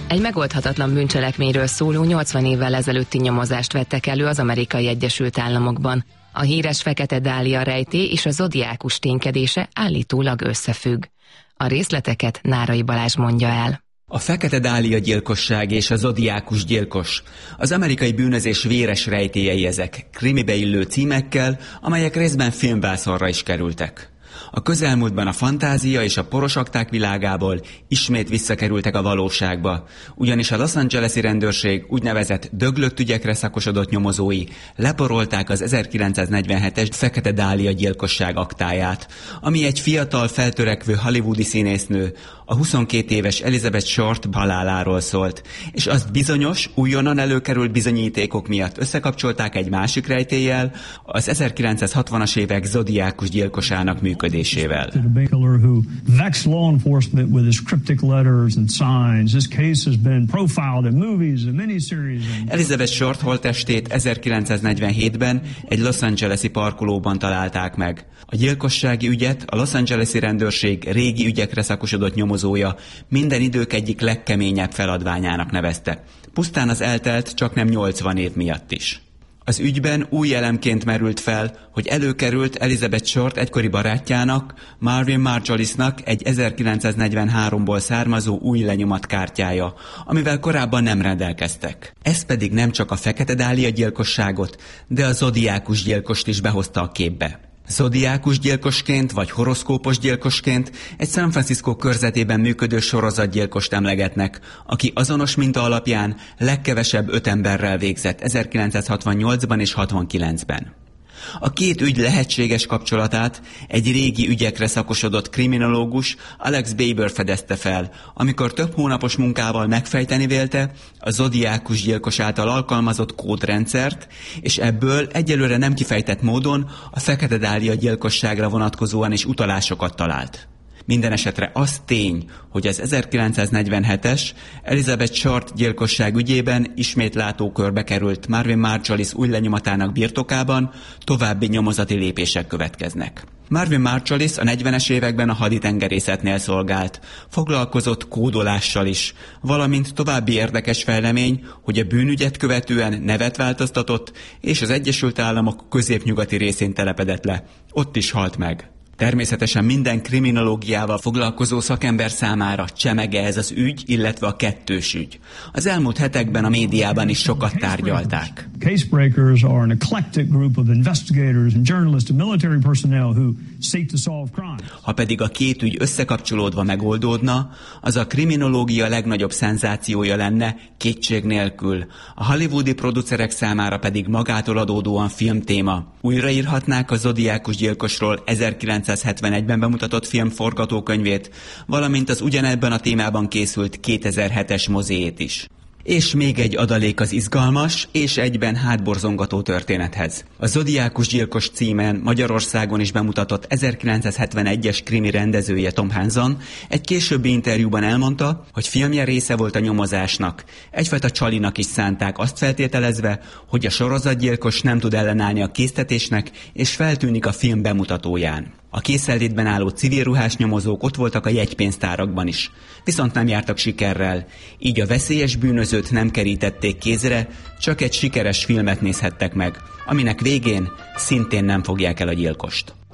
Egy megoldhatatlan bűncselekményről szóló 80 évvel ezelőtti nyomozást vettek elő az Amerikai Egyesült Államokban. A híres Fekete Dália rejtély és a zodiákus ténykedése állítólag összefügg. A részleteket Nárai Balázs mondja el. A Fekete Dália gyilkosság és a zodiákus gyilkos. Az amerikai bűnözés véres rejtélyei ezek, krimibe illő címekkel, amelyek részben filmvászonra is kerültek. A közelmúltban a fantázia és a poros akták világából ismét visszakerültek a valóságba, ugyanis a Los Angeles-i rendőrség úgynevezett döglött ügyekre szakosodott nyomozói leporolták az 1947-es Fekete Dália gyilkosság aktáját, ami egy fiatal, feltörekvő hollywoodi színésznő, a 22 éves Elizabeth Short haláláról szólt, és azt bizonyos, újonnan előkerült bizonyítékok miatt összekapcsolták egy másik rejtéllyel, az 1960-as évek zodiákus gyilkosának működésével. Elizabeth Short holttestét 1947-ben egy Los Angeles-i parkolóban találták meg. A gyilkossági ügyet a Los Angeles-i rendőrség régi ügyekre szakosodott nyomozója minden idők egyik legkeményebb feladványának nevezte. Pusztán az eltelt csaknem 80 év miatt is. Az ügyben új elemként merült fel, hogy előkerült Elizabeth Short egykori barátjának, Marvin Margolisnak egy 1943-ból származó új lenyomatkártyája, amivel korábban nem rendelkeztek. Ez pedig nem csak a Fekete Dália gyilkosságot, de a zodiákus gyilkost is behozta a képbe. Zodiákus gyilkosként vagy horoszkópos gyilkosként egy San Francisco körzetében működő sorozatgyilkost emlegetnek, aki azonos minta alapján legkevesebb 5 emberrel végzett 1968-ban és 69-ben. A két ügy lehetséges kapcsolatát egy régi ügyekre szakosodott kriminológus, Alex Baber fedezte fel, amikor több hónapos munkával megfejteni vélte a zodiákus gyilkos által alkalmazott kódrendszert, és ebből egyelőre nem kifejtett módon a Fekete Dália gyilkosságra vonatkozóan is utalásokat talált. Minden esetre az tény, hogy az 1947-es Elizabeth Short gyilkosság ügyében ismét látókörbe került Marvin Margolis új lenyomatának birtokában, további nyomozati lépések következnek. Marvin Margolis a 40-es években a haditengerészetnél szolgált, foglalkozott kódolással is, valamint további érdekes fejlemény, hogy a bűnügyet követően nevet változtatott, és az Egyesült Államok középnyugati részén telepedett le. Ott is halt meg. Természetesen minden kriminológiával foglalkozó szakember számára csemege ez az ügy, illetve a kettős ügy. Az elmúlt hetekben a médiában is sokat tárgyalták. Ha pedig a két ügy összekapcsolódva megoldódna, az a kriminológia legnagyobb szenzációja lenne, kétség nélkül. A hollywoodi producerek számára pedig magától adódóan filmtéma. Újraírhatnák a zodiákus gyilkosról 1971-ben bemutatott film forgatókönyvét, valamint az ugyanebben a témában készült 2007-es mozijét is. És még egy adalék az izgalmas és egyben hátborzongató történethez. A Zodiákus gyilkos címen Magyarországon is bemutatott 1971-es krimi rendezője Tom Hanson egy későbbi interjúban elmondta, hogy filmje része volt a nyomozásnak. Egyfajta csalinak is szánták, azt feltételezve, hogy a sorozatgyilkos nem tud ellenállni a késztetésnek, és feltűnik a film bemutatóján. A készenlétben álló civilruhás nyomozók ott voltak a jegypénztárakban is, viszont nem jártak sikerrel, így a veszélyes bűnözőt nem kerítették kézre, csak egy sikeres filmet nézhettek meg, aminek végén szintén nem fogják el a gyilkost.